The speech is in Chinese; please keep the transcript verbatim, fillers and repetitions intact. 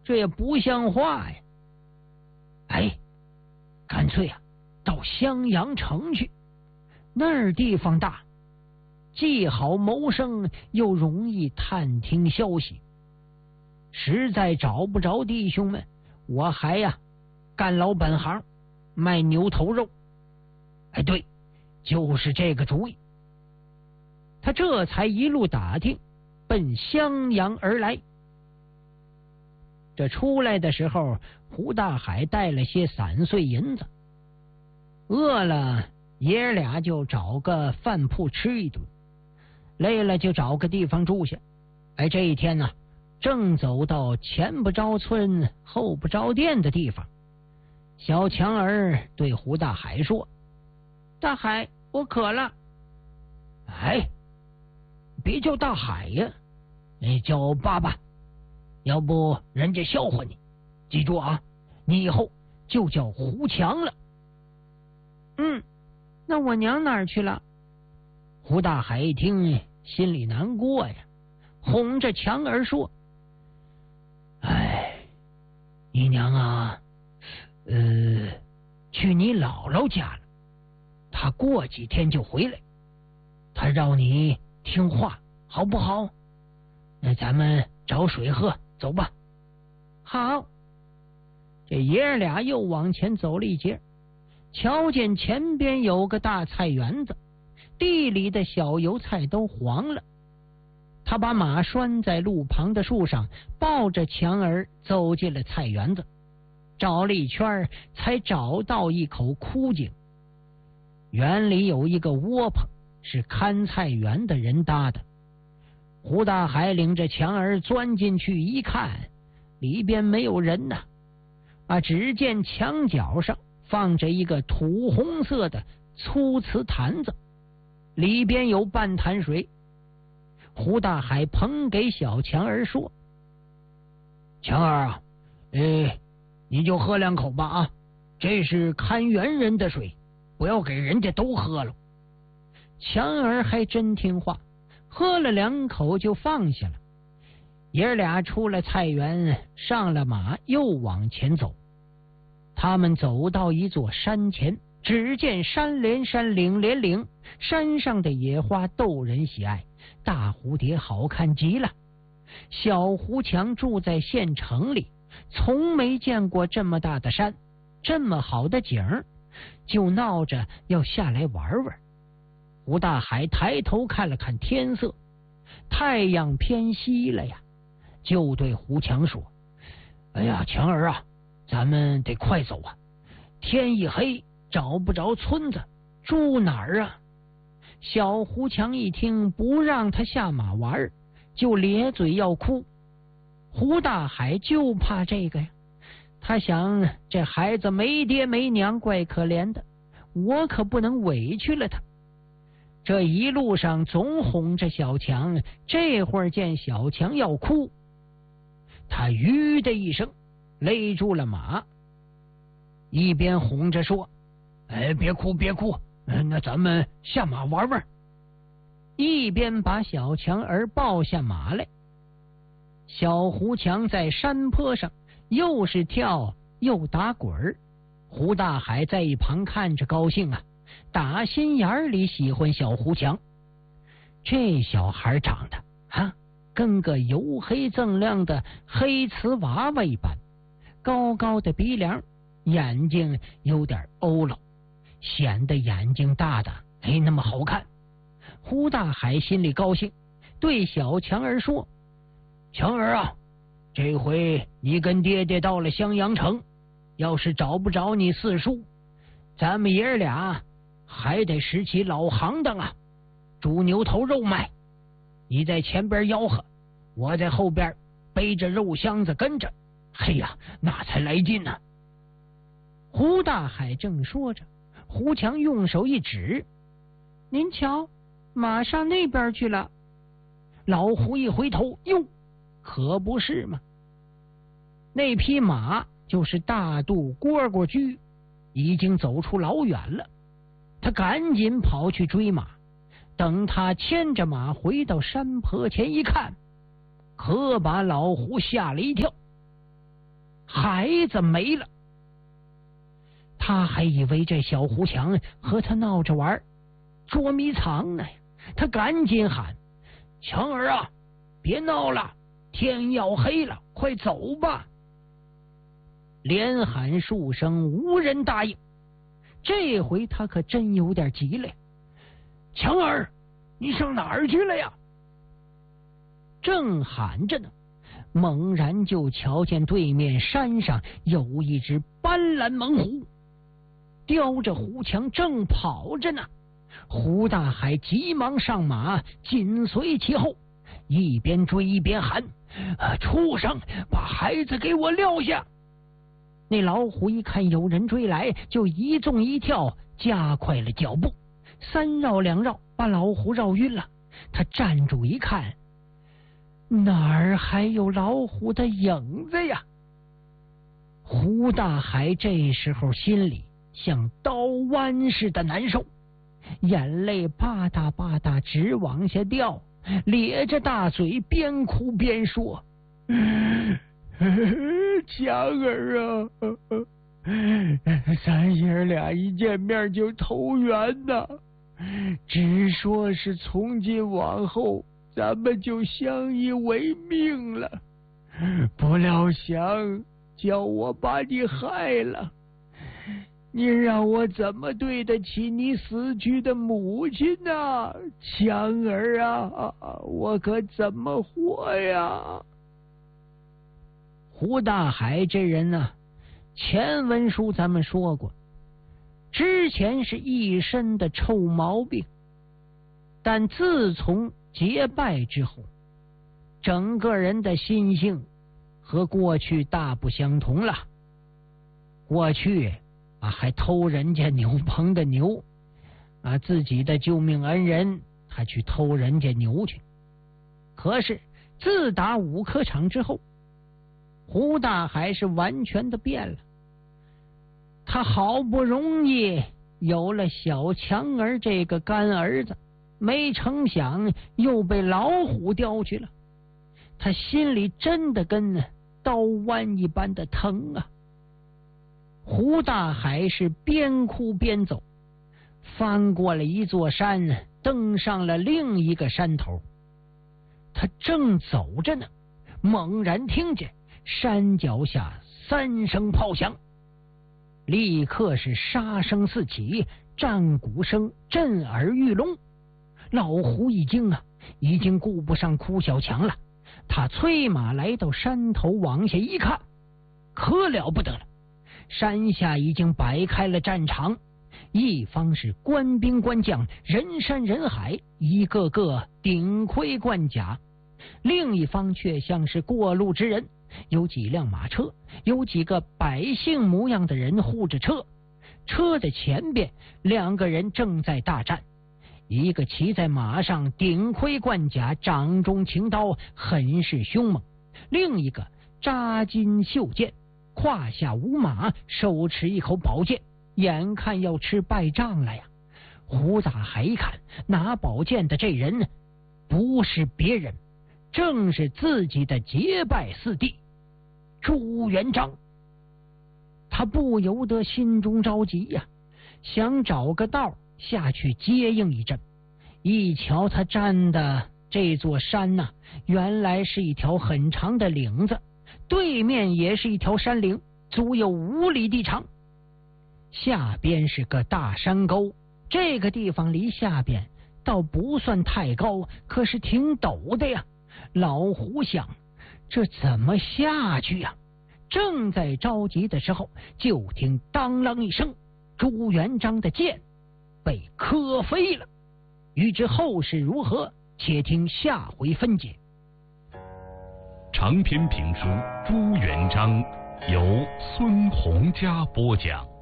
这也不像话呀！哎，干脆啊，到襄阳城去，那儿地方大，既好谋生，又容易探听消息。实在找不着弟兄们，我还呀、啊、干老本行，卖牛头肉。哎，对，就是这个主意。他这才一路打听，奔襄阳而来。这出来的时候，胡大海带了些散碎银子，饿了爷儿俩就找个饭铺吃一顿，累了就找个地方住下。哎，这一天呢，正走到前不着村后不着店的地方，小强儿对胡大海说：大海，我渴了。哎，别叫大海呀，你叫爸爸，要不人家笑话你。记住啊，你以后就叫胡强了。嗯，那我娘哪儿去了？胡大海一听，心里难过呀，哄着强儿说：哎，你娘啊，呃，去你姥姥家了，她过几天就回来，她让你听话，好不好？那咱们找水喝，走吧。好。这爷儿俩又往前走了一截，瞧见前边有个大菜园子，地里的小油菜都黄了。他把马拴在路旁的树上，抱着强儿走进了菜园子，找了一圈才找到一口枯井。园里有一个窝棚，是看菜园的人搭的。胡大海领着强儿钻进去一看，里边没有人呐、啊。啊！只见墙角上放着一个土红色的粗瓷坛子，里边有半坛水。胡大海捧给小强儿说：强儿啊，呃，你就喝两口吧啊，这是看园人的水，不要给人家都喝了。强儿还真听话，喝了两口就放下了。爷儿俩出了菜园，上了马，又往前走。他们走到一座山前，只见山连山，岭连岭，山上的野花逗人喜爱，大蝴蝶好看极了。小胡强住在县城里，从没见过这么大的山，这么好的景儿，就闹着要下来玩玩。胡大海抬头看了看天色，太阳偏西了呀，就对胡强说：哎呀，强儿啊，咱们得快走啊！天一黑，找不着村子，住哪儿啊？小胡强一听不让他下马玩，就咧嘴要哭。胡大海就怕这个呀，他想这孩子没爹没娘，怪可怜的，我可不能委屈了他。这一路上总哄着小强，这会儿见小强要哭，他吁的一声勒住了马，一边哄着说：哎，别哭别哭，那咱们下马玩玩。一边把小强儿抱下马来。小胡强在山坡上又是跳又打滚儿，胡大海在一旁看着高兴啊，打心眼里喜欢小胡强。这小孩长得啊，跟个黝黑锃亮的黑瓷娃娃一般，高高的鼻梁，眼睛有点欧了，显得眼睛大的没那么好看。胡大海心里高兴，对小强儿说：强儿啊，这回你跟爹爹到了襄阳城，要是找不着你四叔，咱们爷儿俩还得拾起老行当啊，煮牛头肉卖。你在前边吆喝，我在后边背着肉箱子跟着，嘿呀，那才来劲呢、啊。胡大海正说着，胡强用手一指：您瞧，马上那边去了。老胡一回头，哟，可不是嘛，那匹马就是大肚蝈蝈驹，已经走出老远了。他赶紧跑去追马，等他牵着马回到山坡前一看，可把老胡吓了一跳。 孩子没了。他还以为这小胡强和他闹着玩捉迷藏呢，他赶紧喊：强儿啊，别闹了，天要黑了，快走吧。连喊数声无人答应，这回他可真有点急了。强儿，你上哪儿去了呀？正喊着呢，猛然就瞧见对面山上有一只斑斓猛虎，叼着胡强正跑着呢。胡大海急忙上马，紧随其后，一边追一边喊：畜生，把孩子给我撂下！那老虎一看有人追来，就一纵一跳，加快了脚步，三绕两绕把老虎绕晕了。他站住一看，哪儿还有老虎的影子呀？胡大海这时候心里像刀剜似的难受，眼泪吧嗒吧嗒直往下掉，咧着大嘴边哭边说：强儿啊，咱爷俩一见面就投缘呐，只说是从今往后咱们就相依为命了，不料想叫我把你害了，你让我怎么对得起你死去的母亲啊？强儿啊，我可怎么活呀？胡大海这人呢、啊，前文书咱们说过，之前是一身的臭毛病，但自从结拜之后，整个人的心性和过去大不相同了。过去啊，还偷人家牛棚的牛啊，自己的救命恩人他去偷人家牛去。可是自打五科场之后，胡大海是完全的变了。他好不容易有了小强儿这个干儿子，没成想又被老虎叼去了。他心里真的跟刀剜一般的疼啊！胡大海是边哭边走，翻过了一座山，登上了另一个山头。他正走着呢，猛然听见山脚下三声炮响，立刻是杀声四起，战鼓声震耳欲聋。老胡一惊啊，已经顾不上哭小强了，他催马来到山头，往下一看，可了不得了，山下已经摆开了战场，一方是官兵官将，人山人海，一个个顶盔贯甲；另一方却像是过路之人，有几辆马车，有几个百姓模样的人护着车，车的前边两个人正在大战，一个骑在马上，顶盔贯甲，掌中擎刀，很是凶猛；另一个扎金袖剑，胯下无马，手持一口宝剑，眼看要吃败仗了呀！胡大海一看，拿宝剑的这人不是别人，正是自己的结拜四弟朱元璋。他不由得心中着急呀、啊，想找个道下去接应一阵。一瞧他站的这座山呐、啊，原来是一条很长的岭子，对面也是一条山岭，足有五里地长，下边是个大山沟。这个地方离下边倒不算太高，可是挺陡的呀。老胡想，这怎么下去呀？正在着急的时候，就听当啷一声，朱元璋的剑被磕飞了。欲知后事如何，且听下回分解。 长篇评书《朱元璋》由孙洪嘉播讲。